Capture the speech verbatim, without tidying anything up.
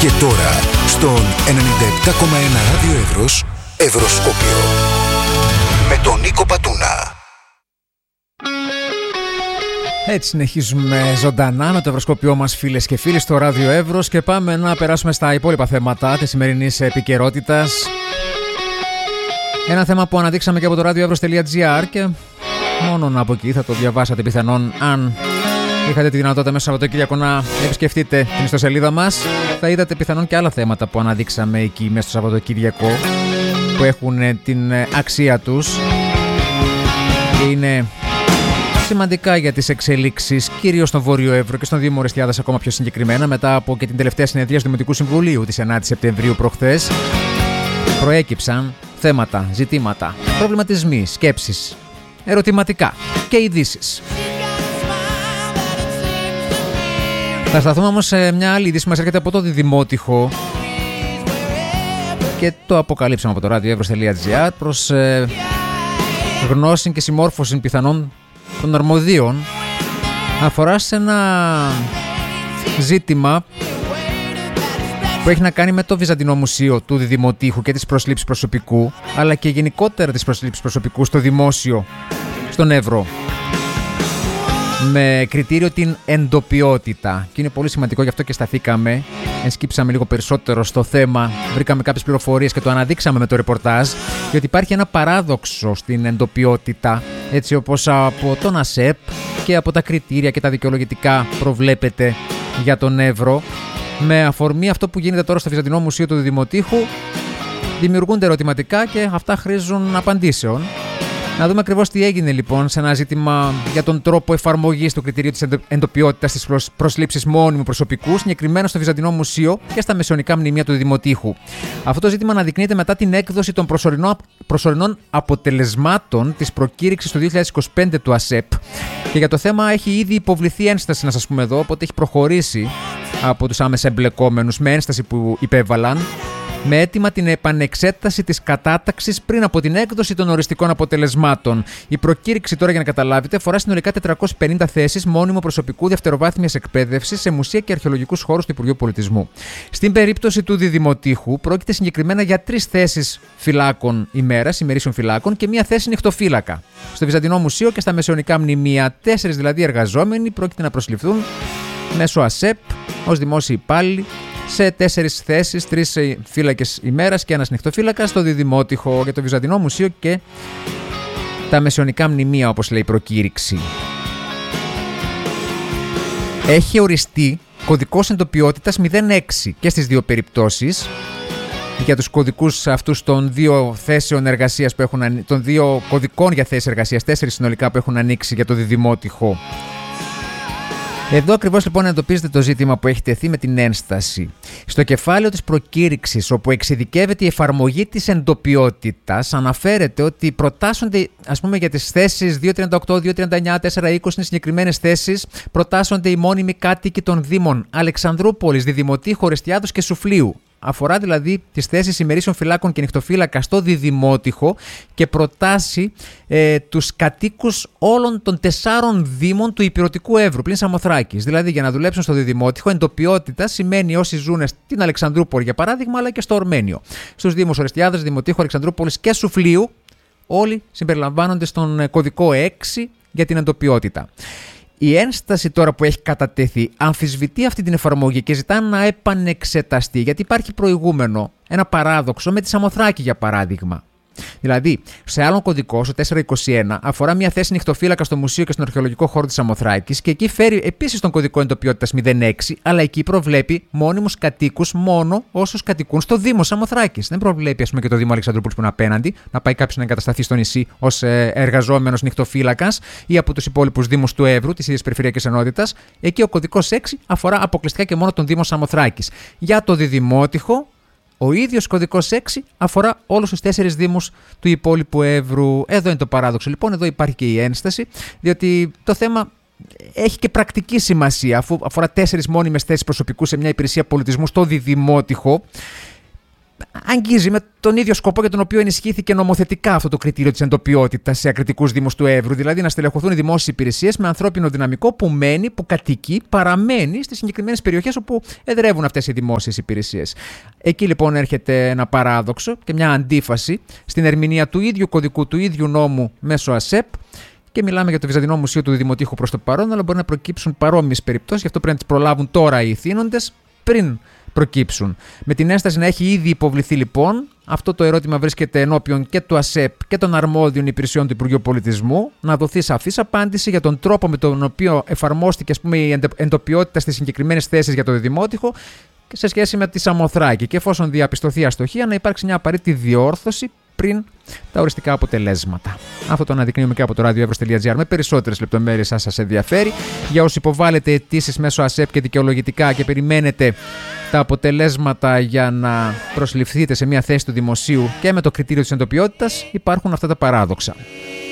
Και τώρα στον ενενήντα επτά κόμμα ένα Ράδιο Εύρος, Ευρωσκόπιο, με τον Νίκο Πατούνα. Έτσι συνεχίζουμε ζωντανά με το Ευρωσκόπιό μας, φίλες και φίλοι, στο Ράδιο Εύρος, και πάμε να περάσουμε στα υπόλοιπα θέματα της σημερινής επικαιρότητας. Ένα θέμα που αναδείξαμε και από το radioevros.gr και μόνον από εκεί θα το διαβάσατε πιθανόν αν είχατε τη δυνατότητα μέσα στο Σαββατοκύριακο να επισκεφτείτε την ιστοσελίδα μας. Θα είδατε πιθανόν και άλλα θέματα που αναδείξαμε εκεί μέσα στο Σαββατοκύριακο που έχουν την αξία τους και είναι σημαντικά για τις εξελίξεις, κυρίως στον Βόρειο Εύρο και στον Δήμο Ορεστιάδας ακόμα πιο συγκεκριμένα, μετά από και την τελευταία συνεδρία του Δημοτικού Συμβουλίου της ενάτη Σεπτεμβρίου προχθές. Προέκυψαν θέματα, ζητήματα, προβληματισμοί, σκέψεις, ερωτηματικά και ειδήσεις. Θα σταθούμε όμως σε μια άλλη είδηση που μας έρχεται από το Διδημότυχο και το αποκαλύψαμε από το radioevros.gr προς ε, γνώση και συμμόρφωση πιθανών των αρμοδίων. Αφορά σε ένα ζήτημα που έχει να κάνει με το Βυζαντινό Μουσείο του Διδημοτύχου και τις προσλήψεις προσωπικού, αλλά και γενικότερα τις προσλήψεις προσωπικού στο δημόσιο, στον Εύρο, με κριτήριο την εντοπιότητα. Και είναι πολύ σημαντικό, γι' αυτό και σταθήκαμε, ενσκύψαμε λίγο περισσότερο στο θέμα, βρήκαμε κάποιες πληροφορίες και το αναδείξαμε με το ρεπορτάζ, γιατί υπάρχει ένα παράδοξο στην εντοπιότητα, έτσι όπως από τον ΑΣΕΠ και από τα κριτήρια και τα δικαιολογητικά προβλέπεται για τον Εύρο. Με αφορμή αυτό που γίνεται τώρα στο Βυζαντινό Μουσείο του Διδημοτύχου, δημιουργούνται ερωτηματικά και αυτά χρήζουν απαντήσεων. Να δούμε ακριβώς τι έγινε λοιπόν σε ένα ζήτημα για τον τρόπο εφαρμογής του κριτηρίου της εντοπιότητας στις προσλήψεις μόνιμου προσωπικού, συγκεκριμένα στο Βυζαντινό Μουσείο και στα μεσαιωνικά μνημεία του Διδημοτύχου. Αυτό το ζήτημα αναδεικνύεται μετά την έκδοση των προσωρινών αποτελεσμάτων της προκήρυξης του δύο χιλιάδες είκοσι πέντε του ΑΣΕΠ. Και για το θέμα έχει ήδη υποβληθεί ένσταση, να σας πούμε εδώ, οπότε έχει προχωρήσει από τους άμεσα εμπλεκόμενους με ένσταση που υπέβαλαν, με αίτημα την επανεξέταση της κατάταξης πριν από την έκδοση των οριστικών αποτελεσμάτων. Η προκήρυξη τώρα, για να καταλάβετε, αφορά συνολικά τετρακόσιες πενήντα θέσεις μόνιμου προσωπικού δευτεροβάθμιας εκπαίδευσης σε μουσεία και αρχαιολογικούς χώρους του Υπουργείου Πολιτισμού. Στην περίπτωση του Διδημοτύχου, πρόκειται συγκεκριμένα για τρεις θέσεις φυλάκων ημέρας, ημερήσεων φυλάκων, και μία θέση νυχτοφύλακα. Στο Βυζαντινό Μουσείο και στα μεσαιωνικά μνημεία, τέσσερις δηλαδή εργαζόμενοι πρόκειται να προσληφθούν μέσω ΑΣΕΠ ως δημόσιοι υπάλληλοι σε τέσσερις θέσεις, τρεις φύλακες ημέρας και ένας νυχτοφύλακας στο Διδημότυχο, για το Βυζαντινό Μουσείο και τα μεσαιωνικά μνημεία, όπως λέει η προκήρυξη. Έχει οριστεί κωδικός εντοπιότητας μηδέν έξι και στις δύο περιπτώσεις για τους κωδικούς αυτούς των δύο θέσεων εργασίας που έχουν, των δύο κωδικών για θέσεις εργασίας, τέσσερις συνολικά που έχουν ανοίξει για το Διδημότυχο. Εδώ ακριβώς λοιπόν εντοπίζεται το ζήτημα που έχει τεθεί με την ένσταση. Στο κεφάλαιο της προκήρυξης, όπου εξειδικεύεται η εφαρμογή της εντοπιότητας, αναφέρεται ότι προτάσσονται, ας πούμε, για τις θέσεις δύο τριάντα οκτώ, δύο τριάντα εννιά, τέσσερα είκοσι, είναι συγκεκριμένες θέσεις, προτάσσονται οι μόνιμοι κάτοικοι των Δήμων Αλεξανδρούπολης, Διδημοτύχου, Ορεστιάδος και Σουφλίου. Αφορά δηλαδή τις θέσεις ημερήσεων φυλάκων και νυχτοφύλακα στο Διδημότυχο και προτάσει ε, τους κατοίκους όλων των τεσσάρων δήμων του Ηπειρωτικού Εύρου, πλην Σαμοθράκης. Δηλαδή, για να δουλέψουν στο Διδημότυχο, εντοπιότητα σημαίνει όσοι ζουν στην Αλεξανδρούπολη, για παράδειγμα, αλλά και στο Ορμένιο. Στους Δήμους Ορεστιάδας, Δημοτύχου, Αλεξανδρούπολης και Σουφλίου, όλοι συμπεριλαμβάνονται στον κωδικό έξι για την εντοπιότητα. Η ένσταση τώρα που έχει κατατεθεί αμφισβητεί αυτή την εφαρμογή και ζητά να επανεξεταστεί, γιατί υπάρχει προηγούμενο, ένα παράδοξο με τη Σαμοθράκη, για παράδειγμα. Δηλαδή, σε άλλον κωδικό, στο τετρακόσια είκοσι ένα, αφορά μια θέση νυχτοφύλακα στο μουσείο και στον αρχαιολογικό χώρο της Σαμοθράκης και εκεί φέρει επίσης τον κωδικό εντοπιότητας μηδέν έξι, αλλά εκεί προβλέπει μόνιμους κατοίκους μόνο όσους κατοικούν στο Δήμο Σαμοθράκης. Δεν προβλέπει, ας πούμε, και το Δήμο Αλεξανδρούπολης που είναι απέναντι, να πάει κάποιος να εγκατασταθεί στο νησί ως εργαζόμενος νυχτοφύλακας ή από τους υπόλοιπους Δήμους του Εύρου, της ίδιας περιφερειακής ενότητας. Εκεί ο κωδικός έξι αφορά αποκλειστικά και μόνο τον Δήμο Σαμοθράκης. Για το Διδημότυχο, ο ίδιος κωδικός έξι αφορά όλους τους τέσσερις δήμους του υπόλοιπου Εύρου. Εδώ είναι το παράδοξο λοιπόν, εδώ υπάρχει και η ένσταση, διότι το θέμα έχει και πρακτική σημασία, αφού αφορά τέσσερις μόνιμες θέσεις προσωπικού σε μια υπηρεσία πολιτισμού στο Διδημότυχο. αγγίζει με τον ίδιο σκοπό για τον οποίο ενισχύθηκε νομοθετικά αυτό το κριτήριο της εντοπιότητας σε ακριτικούς δήμους του Εύρου, δηλαδή να στελεχωθούν οι δημόσιες υπηρεσίες με ανθρώπινο δυναμικό που μένει, που κατοικεί, παραμένει στις συγκεκριμένες περιοχές όπου εδρεύουν αυτές οι δημόσιες υπηρεσίες. Εκεί λοιπόν έρχεται ένα παράδοξο και μια αντίφαση στην ερμηνεία του ίδιου κωδικού, του ίδιου νόμου μέσω ΑΣΕΠ. Και μιλάμε για το Βυζαντινό Μουσείο του Δημοτήχου προς το παρόν, αλλά μπορεί να προκύψουν παρόμοιες περιπτώσεις, γι' αυτό πρέπει να τις προλάβουν τώρα οι ηθήνοντες πριν προκύψουν. Με την ένσταση να έχει ήδη υποβληθεί λοιπόν, αυτό το ερώτημα βρίσκεται ενώπιον και του ΑΣΕΠ και των αρμόδιων υπηρεσιών του Υπουργείου Πολιτισμού, να δοθεί σαφής απάντηση για τον τρόπο με τον οποίο εφαρμόστηκε, ας πούμε, η εντοπιότητα στις συγκεκριμένες θέσεις για το Δημότυχο και σε σχέση με τη Σαμοθράκη. Και εφόσον διαπιστωθεί αστοχία, να υπάρξει μια απαραίτητη διόρθωση πριν τα οριστικά αποτελέσματα. Αυτό το αναδεικνύουμε και από το ράδιο εύρος τελεία τζι άρ με περισσότερες λεπτομέρειες αν σας ενδιαφέρει. Για όσοι υποβάλλετε αιτήσεις μέσω ΑΣΕΠ και δικαιολογητικά και περιμένετε τα αποτελέσματα για να προσληφθείτε σε μια θέση του δημοσίου και με το κριτήριο της εντοπιότητας, υπάρχουν αυτά τα παράδοξα.